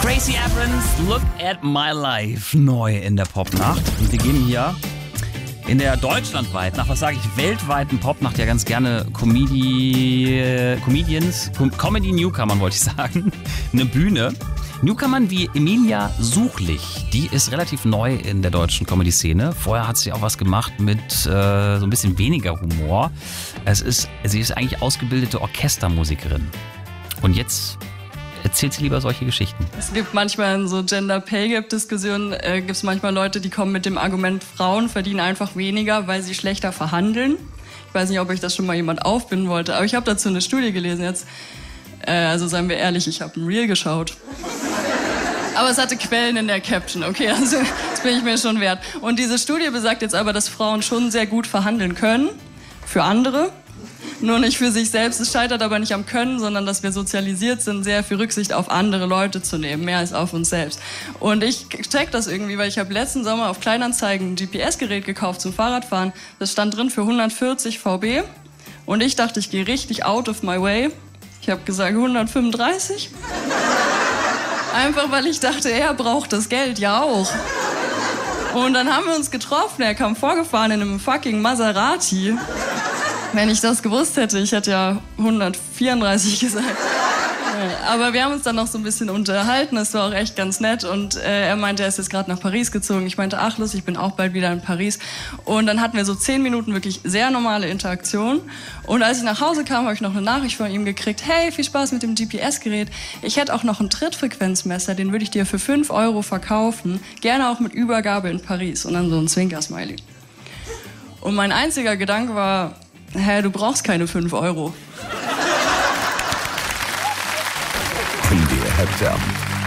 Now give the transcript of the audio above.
Tracy Abrams, Look at My Life, neu in der Popnacht. Und wir geben hier in der deutschlandweiten, was sage ich, weltweiten Popnacht ja ganz gerne Comedy-Newcomern, wollte ich sagen, eine Bühne. Newcomern wie Emilia Suchlich, die ist relativ neu in der deutschen Comedy-Szene. Vorher hat sie auch was gemacht mit so ein bisschen weniger Humor. Sie ist eigentlich ausgebildete Orchestermusikerin. Und jetzt erzählt sie lieber solche Geschichten. Es gibt manchmal in so Gender-Pay-Gap-Diskussionen, gibt es manchmal Leute, die kommen mit dem Argument, Frauen verdienen einfach weniger, weil sie schlechter verhandeln. Ich weiß nicht, ob euch das schon mal jemand aufbinden wollte, aber ich habe dazu eine Studie gelesen jetzt. Also seien wir ehrlich, ich habe ein Reel geschaut. Aber es hatte Quellen in der Caption, okay, also das bin ich mir schon wert. Und diese Studie besagt jetzt aber, dass Frauen schon sehr gut verhandeln können, für andere, nur nicht für sich selbst. Es scheitert aber nicht am Können, sondern dass wir sozialisiert sind, sehr viel Rücksicht auf andere Leute zu nehmen, mehr als auf uns selbst. Und ich check das irgendwie, weil ich habe letzten Sommer auf Kleinanzeigen ein GPS-Gerät gekauft zum Fahrradfahren. Das stand drin für 140 VB und ich dachte, ich gehe richtig out of my way. Ich habe gesagt 135. Einfach weil ich dachte, er braucht das Geld ja auch. Und dann haben wir uns getroffen, er kam vorgefahren in einem fucking Maserati. Wenn ich das gewusst hätte, ich hätte ja 134 gesagt. Aber wir haben uns dann noch so ein bisschen unterhalten, das war auch echt ganz nett. Und er meinte, er ist jetzt gerade nach Paris gezogen. Ich meinte, ach Lust, ich bin auch bald wieder in Paris. Und dann hatten wir so 10 Minuten wirklich sehr normale Interaktion. Und als ich nach Hause kam, habe ich noch eine Nachricht von ihm gekriegt. Hey, viel Spaß mit dem GPS-Gerät. Ich hätte auch noch ein Trittfrequenzmesser, den würde ich dir für 5 € verkaufen. Gerne auch mit Übergabe in Paris. Und dann so ein Zwinker-Smiley. Und mein einziger Gedanke war, hä, du brauchst keine 5 €. MDR FM.